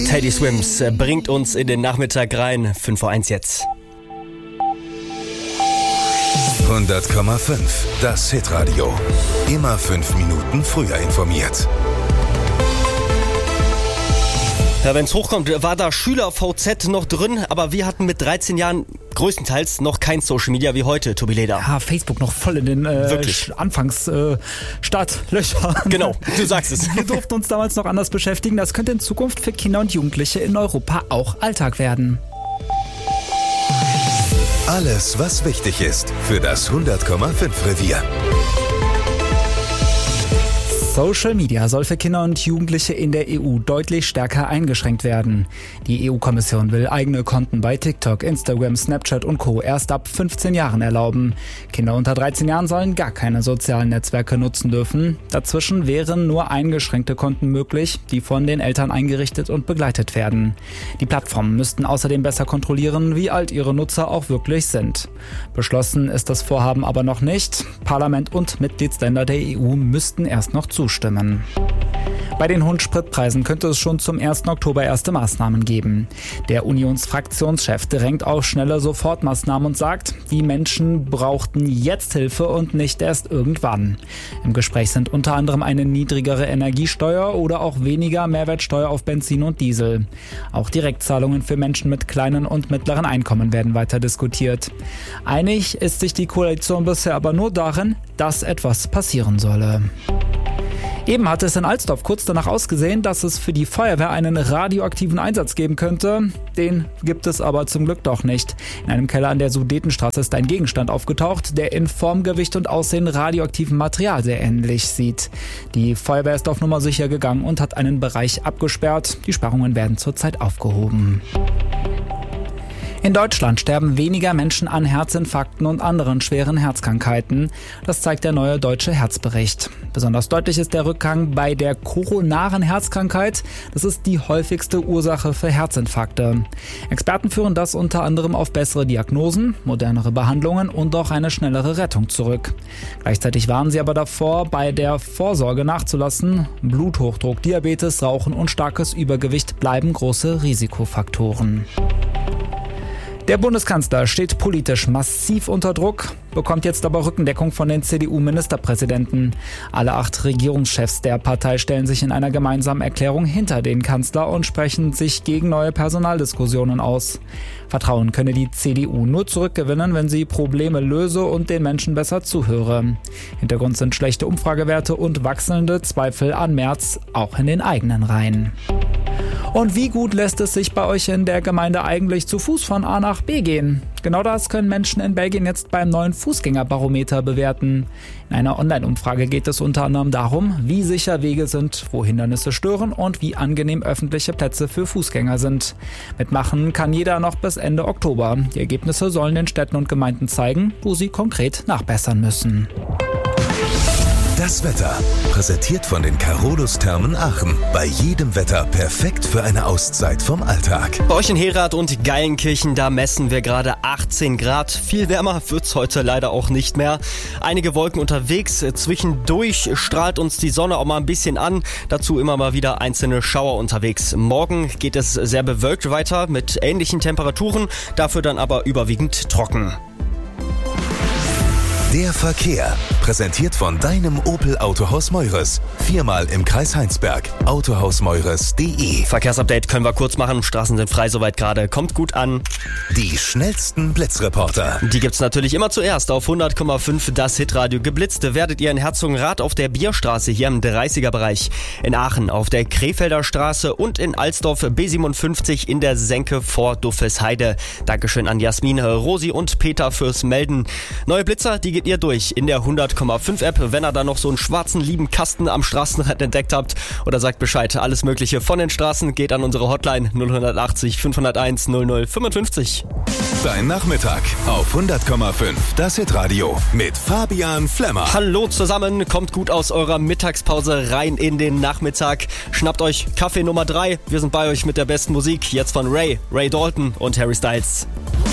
Teddy Swims bringt uns in den Nachmittag rein. 5:01 jetzt. 100,5. Das Hitradio. Immer 5 Minuten früher informiert. Ja, wenn es hochkommt, war da Schüler-VZ noch drin, aber wir hatten mit 13 Jahren größtenteils noch kein Social Media wie heute, Tobi Leder. Ja, Facebook noch voll in den Anfangsstartlöchern. Genau, du sagst es. Wir durften uns damals noch anders beschäftigen. Das könnte in Zukunft für Kinder und Jugendliche in Europa auch Alltag werden. Alles, was wichtig ist für das 100,5 Revier. Social Media soll für Kinder und Jugendliche in der EU deutlich stärker eingeschränkt werden. Die EU-Kommission will eigene Konten bei TikTok, Instagram, Snapchat und Co. erst ab 15 Jahren erlauben. Kinder unter 13 Jahren sollen gar keine sozialen Netzwerke nutzen dürfen. Dazwischen wären nur eingeschränkte Konten möglich, die von den Eltern eingerichtet und begleitet werden. Die Plattformen müssten außerdem besser kontrollieren, wie alt ihre Nutzer auch wirklich sind. Beschlossen ist das Vorhaben aber noch nicht. Parlament und Mitgliedsländer der EU müssten erst noch zustimmen. Bei den hohen Spritpreisen könnte es schon zum 1. Oktober erste Maßnahmen geben. Der Unionsfraktionschef drängt auf schnelle Sofortmaßnahmen und sagt, die Menschen brauchten jetzt Hilfe und nicht erst irgendwann. Im Gespräch sind unter anderem eine niedrigere Energiesteuer oder auch weniger Mehrwertsteuer auf Benzin und Diesel. Auch Direktzahlungen für Menschen mit kleinen und mittleren Einkommen werden weiter diskutiert. Einig ist sich die Koalition bisher aber nur darin, dass etwas passieren solle. Eben hatte es in Alsdorf kurz danach ausgesehen, dass es für die Feuerwehr einen radioaktiven Einsatz geben könnte. Den gibt es aber zum Glück doch nicht. In einem Keller an der Sudetenstraße ist ein Gegenstand aufgetaucht, der in Form, Gewicht und Aussehen radioaktivem Material sehr ähnlich sieht. Die Feuerwehr ist auf Nummer sicher gegangen und hat einen Bereich abgesperrt. Die Sperrungen werden zurzeit aufgehoben. In Deutschland sterben weniger Menschen an Herzinfarkten und anderen schweren Herzkrankheiten. Das zeigt der neue deutsche Herzbericht. Besonders deutlich ist der Rückgang bei der koronaren Herzkrankheit. Das ist die häufigste Ursache für Herzinfarkte. Experten führen das unter anderem auf bessere Diagnosen, modernere Behandlungen und auch eine schnellere Rettung zurück. Gleichzeitig warnen sie aber davor, bei der Vorsorge nachzulassen. Bluthochdruck, Diabetes, Rauchen und starkes Übergewicht bleiben große Risikofaktoren. Der Bundeskanzler steht politisch massiv unter Druck, bekommt jetzt aber Rückendeckung von den CDU-Ministerpräsidenten. Alle 8 Regierungschefs der Partei stellen sich in einer gemeinsamen Erklärung hinter den Kanzler und sprechen sich gegen neue Personaldiskussionen aus. Vertrauen könne die CDU nur zurückgewinnen, wenn sie Probleme löse und den Menschen besser zuhöre. Hintergrund sind schlechte Umfragewerte und wachsende Zweifel an Merz, auch in den eigenen Reihen. Und wie gut lässt es sich bei euch in der Gemeinde eigentlich zu Fuß von A nach B gehen? Genau das können Menschen in Belgien jetzt beim neuen Fußgängerbarometer bewerten. In einer Online-Umfrage geht es unter anderem darum, wie sicher Wege sind, wo Hindernisse stören und wie angenehm öffentliche Plätze für Fußgänger sind. Mitmachen kann jeder noch bis Ende Oktober. Die Ergebnisse sollen den Städten und Gemeinden zeigen, wo sie konkret nachbessern müssen. Das Wetter, präsentiert von den Carolus-Thermen Aachen. Bei jedem Wetter perfekt für eine Auszeit vom Alltag. Bei euch in Herath und Geilenkirchen, da messen wir gerade 18 Grad. Viel wärmer wird's heute leider auch nicht mehr. Einige Wolken unterwegs, zwischendurch strahlt uns die Sonne auch mal ein bisschen an. Dazu immer mal wieder einzelne Schauer unterwegs. Morgen geht es sehr bewölkt weiter mit ähnlichen Temperaturen, dafür dann aber überwiegend trocken. Der Verkehr, präsentiert von deinem Opel Autohaus Meures. 4-mal im Kreis Heinsberg. Autohausmeures.de. Verkehrsupdate können wir kurz machen. Straßen sind frei soweit gerade. Kommt gut an. Die schnellsten Blitzreporter. Die gibt's natürlich immer zuerst auf 100,5 das Hitradio. Geblitzt werdet ihr in Herzogenrath auf der Bierstraße hier im 30er-Bereich. In Aachen auf der Krefelder Straße und in Alsdorf B57 in der Senke vor Duffesheide. Dankeschön an Jasmin, Rosi und Peter fürs Melden. Neue Blitzer, die geht ihr durch in der 100,5 App, wenn ihr da noch so einen schwarzen lieben Kasten am Straßenrand entdeckt habt oder sagt Bescheid. Alles Mögliche von den Straßen geht an unsere Hotline 0180 501 0055. Dein Nachmittag auf 100,5 das Hitradio mit Fabian Flemmer. Hallo zusammen, kommt gut aus eurer Mittagspause rein in den Nachmittag. Schnappt euch Kaffee Nummer 3. Wir sind bei euch mit der besten Musik. Jetzt von Ray Dalton und Harry Styles.